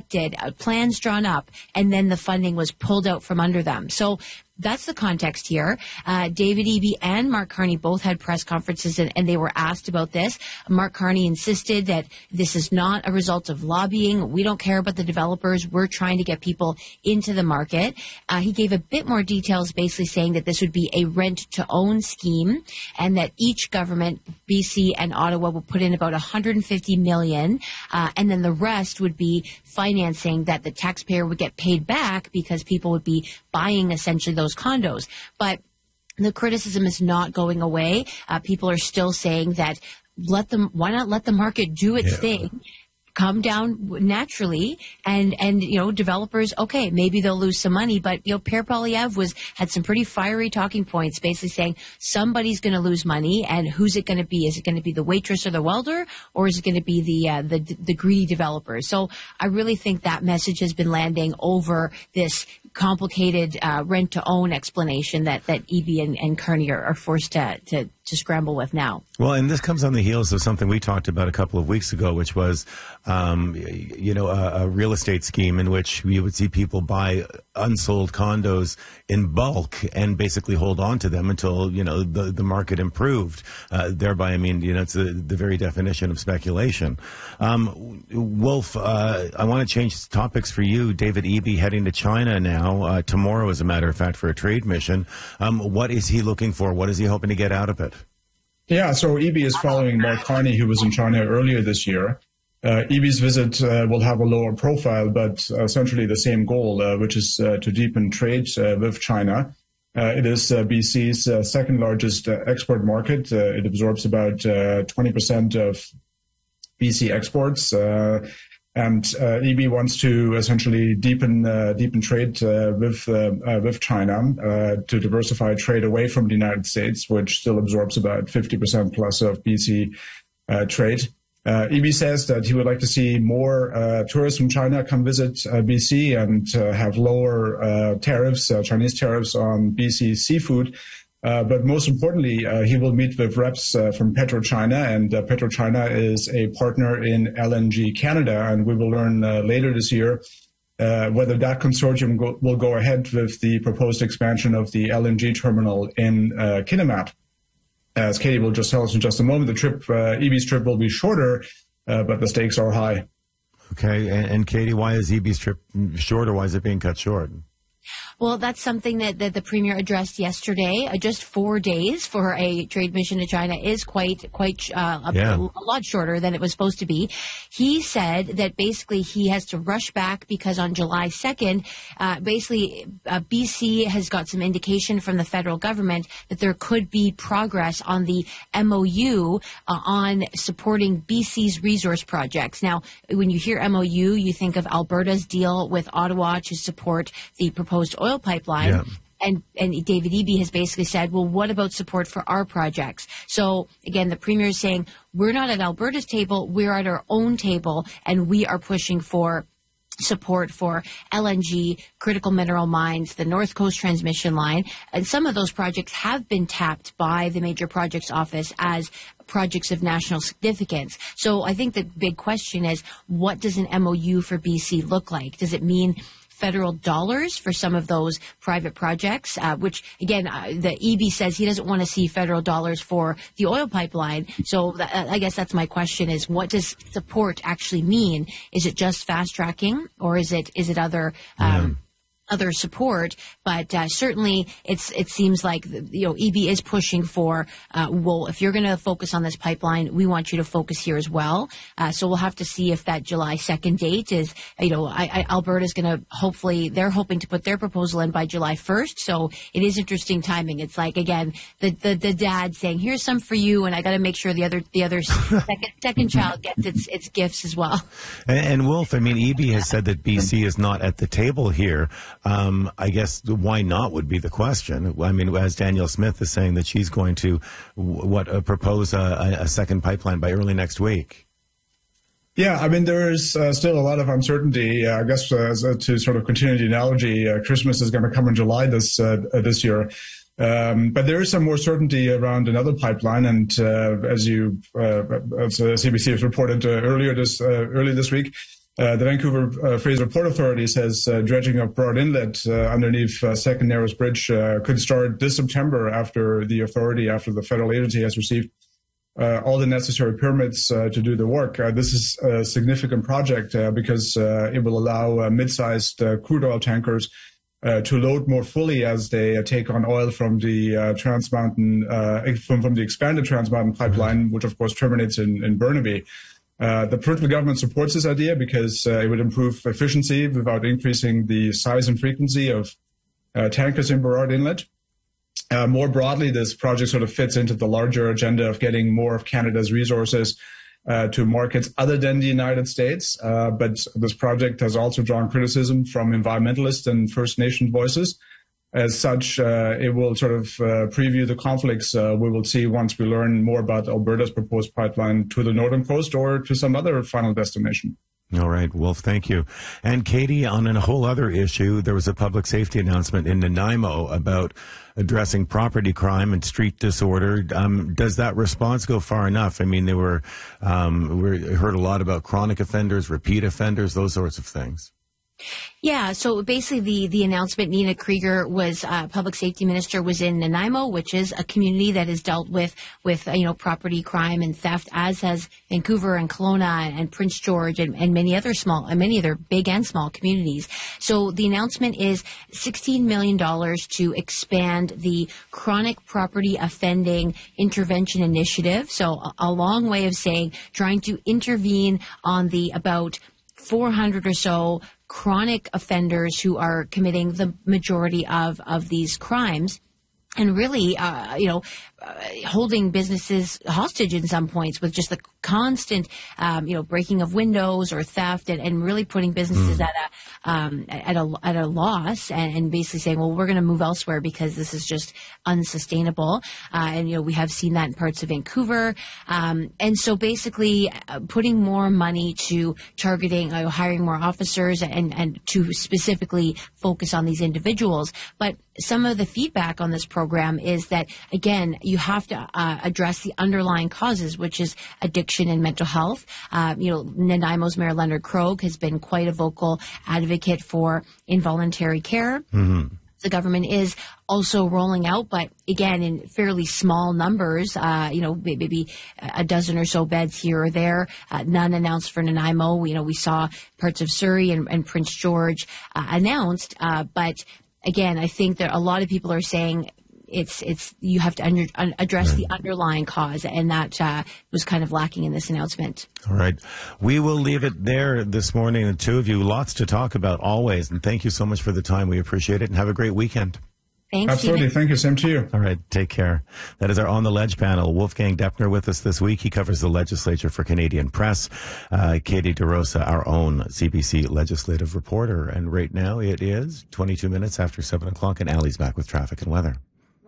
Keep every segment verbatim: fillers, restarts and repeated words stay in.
expected, uh, plans drawn up, and then the funding was pulled out from under them. So that's the context here. Uh, David Eby and Mark Carney both had press conferences, and, and they were asked about this. Mark Carney insisted that this is not a result of lobbying. We don't care about the developers. We're trying to get people into the market. Uh, he gave a bit more details, basically saying that this would be a rent-to-own scheme, and that each government, B C and Ottawa, will put in about one hundred fifty million dollars, uh, and then the rest would be financing that the taxpayer would get paid back because people would be buying essentially those condos. But the criticism is not going away. Uh, people are still saying that let them, why not let the market do its yeah. thing, come down naturally, and, and, you know, developers, okay, maybe they'll lose some money, but, you know, Pierre Poilievre was, had some pretty fiery talking points, basically saying somebody's going to lose money, and who's it going to be? Is it going to be the waitress or the welder, or is it going to be the, uh, the, the greedy developers? So I really think that message has been landing over this complicated, uh, rent-to-own explanation that, that Eby and, and Carney are, are forced to, to, to scramble with now. Well, and this comes on the heels of something we talked about a couple of weeks ago, which was, um, you know, a, a real estate scheme in which we would see people buy unsold condos in bulk and basically hold on to them until, you know, the, the market improved. Uh, thereby, I mean, you know, it's a, the very definition of speculation. Um, Wolf, uh, I want to change topics for you. David Eby heading to China now, uh, tomorrow, as a matter of fact, for a trade mission. Um, what is he looking for? What is he hoping to get out of it? Yeah, so Eby is following Mark Carney, who was in China earlier this year. Uh, Eby's visit uh, will have a lower profile, but uh, essentially the same goal, uh, which is uh, to deepen trade uh, with China. Uh, it is uh, B C's uh, second largest uh, export market. Uh, it absorbs about uh, twenty percent of B C exports. Uh, and uh, Eby wants to essentially deepen uh, deepen trade uh, with uh, uh, with China uh, to diversify trade away from the United States, which still absorbs about fifty percent plus of B C uh, trade. Uh, Eby says that he would like to see more uh, tourists from China come visit uh, B C and uh, have lower uh, tariffs, uh, Chinese tariffs on B C seafood. Uh, but most importantly, uh, he will meet with reps uh, from PetroChina, and uh, PetroChina is a partner in L N G Canada, and we will learn uh, later this year uh, whether that consortium go, will go ahead with the proposed expansion of the L N G terminal in uh, Kitimat. As Katie will just tell us in just a moment, the trip, uh, Eby's trip will be shorter, uh, but the stakes are high. Okay, and, and Katie, why is Eby's trip shorter? Why is it being cut short? Well, that's something that, that the Premier addressed yesterday. Uh, just four days for a trade mission to China is quite quite uh, a, yeah. a, a lot shorter than it was supposed to be. He said that basically he has to rush back because on July second, uh, basically uh, B C has got some indication from the federal government that there could be progress on the M O U uh, on supporting B C's resource projects. Now, when you hear M O U, you think of Alberta's deal with Ottawa to support the proposed oil pipeline. Yeah. And, and David Eby has basically said, well, what about support for our projects? So, again, the Premier is saying, we're not at Alberta's table, we're at our own table, and we are pushing for support for L N G, critical mineral mines, the North Coast transmission line. And some of those projects have been tapped by the Major Projects Office as projects of national significance. So I think the big question is, what does an M O U for B C look like? Does it mean federal dollars for some of those private projects, uh, which, again, uh, the Eby says he doesn't want to see federal dollars for the oil pipeline. So th- I guess that's my question is, what does support actually mean? Is it just fast tracking, or is it is it other um, yeah. other support? But uh, certainly it's it seems like, you know, Eby is pushing for, uh, well, if you're going to focus on this pipeline, we want you to focus here as well. Uh, so we'll have to see if that July second date is, you know, I, I, Alberta's going to hopefully, they're hoping to put their proposal in by July first. So it is interesting timing. It's like, again, the, the, the dad saying, here's some for you, and I got to make sure the other the other second, second child gets its, its gifts as well. And, and Wolf, I mean, Eby has said that B C is not at the table here. Um, I guess why not would be the question. I mean, as Danielle Smith is saying that she's going to, what, uh, propose a, a second pipeline by early next week. Yeah, I mean, there is uh, still a lot of uncertainty. Uh, I guess uh, to sort of continue the analogy, uh, Christmas is going to come in July this uh, this year. Um, but there is some more certainty around another pipeline, and uh, as you, uh, as uh, C B C has reported uh, earlier this uh, early this week, Uh, the Vancouver uh, Fraser Port Authority says uh, dredging of Broad Inlet uh, underneath uh, Second Narrows Bridge uh, could start this September after the authority, after the federal agency has received uh, all the necessary permits uh, to do the work. Uh, this is a significant project uh, because uh, it will allow uh, mid-sized uh, crude oil tankers uh, to load more fully as they uh, take on oil from the uh, Trans Mountain, uh, from, from the expanded Trans Mountain pipeline, which of course terminates in, in Burnaby. Uh, the provincial government supports this idea because uh, it would improve efficiency without increasing the size and frequency of uh, tankers in Burrard Inlet. Uh, more broadly, this project sort of fits into the larger agenda of getting more of Canada's resources uh, to markets other than the United States. Uh, but this project has also drawn criticism from environmentalists and First Nation voices. As such, uh, it will sort of uh, preview the conflicts uh, we will see once we learn more about Alberta's proposed pipeline to the northern coast or to some other final destination. All right, Wolf, thank you. And Katie, on a whole other issue, there was a public safety announcement in Nanaimo about addressing property crime and street disorder. Um, does that response go far enough? I mean, they were, um, we heard a lot about chronic offenders, repeat offenders, those sorts of things. Yeah, so basically the, the announcement, Nina Krieger was, uh, public safety minister, was in Nanaimo, which is a community that has dealt with, with, uh, you know, property crime and theft, as has Vancouver and Kelowna and Prince George and, and many other small, and many other big and small communities. So the announcement is sixteen million dollars to expand the chronic property offending intervention initiative. So a, a long way of saying trying to intervene on the about four hundred or so chronic offenders who are committing the majority of, of these crimes. And really, uh, you know, uh, holding businesses hostage in some points with just the constant, um, you know, breaking of windows or theft, and, and really putting businesses mm. at a um, at a at a loss, and, and basically saying, well, we're going to move elsewhere because this is just unsustainable. Uh, and you know, we have seen that in parts of Vancouver. Um, and so basically, uh, putting more money to targeting, uh, hiring more officers, and and to specifically focus on these individuals, but some of the feedback on this program is that, again, you have to uh, address the underlying causes, which is addiction and mental health. Uh, you know, Nanaimo's Mayor Leonard Krogh has been quite a vocal advocate for involuntary care. Mm-hmm. The government is also rolling out, but again, in fairly small numbers, uh, you know, maybe a dozen or so beds here or there, uh, none announced for Nanaimo. You know, we saw parts of Surrey and, and Prince George uh, announced, uh, but again, I think that a lot of people are saying it's it's you have to under, un, address the underlying cause, and that uh, was kind of lacking in this announcement. All right. We will leave it there this morning. The two of you, lots to talk about always, and thank you so much for the time. We appreciate it, and have a great weekend. Thanks, Absolutely. Stephen. Thank you. Same to you. All right. Take care. That is our On the Ledge panel. Wolfgang Deppner with us this week. He covers the legislature for Canadian Press. Uh, Katie DeRosa, our own C B C legislative reporter. And right now it is twenty-two minutes after seven o'clock, and Allie's back with traffic and weather.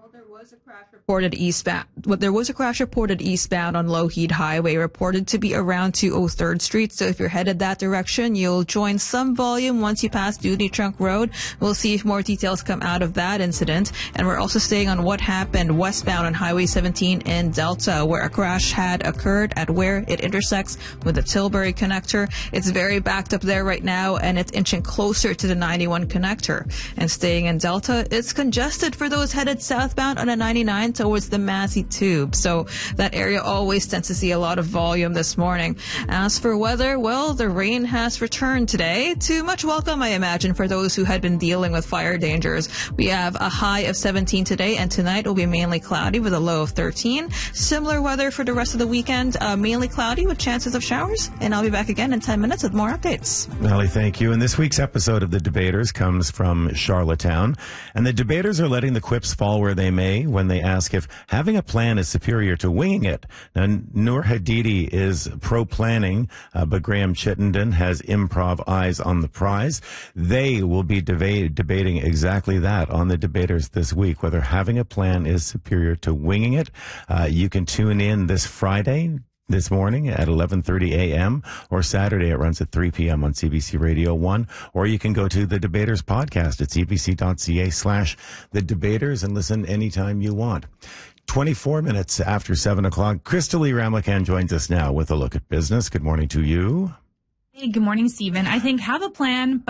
Reported eastbound. Well, there was a crash reported eastbound on Lougheed Highway, reported to be around two oh third Street. So if you're headed that direction, you'll join some volume once you pass Duty Trunk Road. We'll see if more details come out of that incident. And we're also staying on what happened westbound on Highway seventeen in Delta, where a crash had occurred at where it intersects with the Tilbury connector. It's very backed up there right now, and it's inching closer to the ninety-one connector. And staying in Delta, it's congested for those headed southbound on a ninety-nine towards the Massey Tube. So that area always tends to see a lot of volume this morning. As for weather, well, the rain has returned today, to much welcome, I imagine, for those who had been dealing with fire dangers. We have a high of seventeen today, and tonight will be mainly cloudy with a low of thirteen. Similar weather for the rest of the weekend, uh, mainly cloudy with chances of showers. And I'll be back again in ten minutes with more updates. Allie, thank you. And this week's episode of The Debaters comes from Charlottetown. And the debaters are letting the quips fall where they may when they ask if having a plan is superior to winging it. Now, Noor Hadidi is pro-planning, uh, but Graham Chittenden has improv eyes on the prize. They will be deba- debating exactly that on The Debaters this week, whether having a plan is superior to winging it. Uh, you can tune in this Friday, this morning at eleven thirty a.m. or Saturday it runs at three p.m. on C B C Radio one, or you can go to the Debaters podcast at cbc.ca slash the Debaters and listen anytime you want. twenty-four minutes after seven o'clock, Crystalie Ramlakan joins us now with a look at business. Good morning to you. Hey, good morning, Stephen. I think have a plan, but